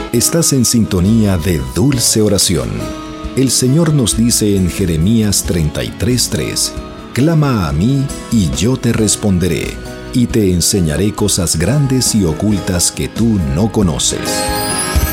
Estás en sintonía de Dulce Oración. El Señor nos dice en Jeremías 33:3: Clama a mí y yo te responderé, y te enseñaré cosas grandes y ocultas que tú no conoces.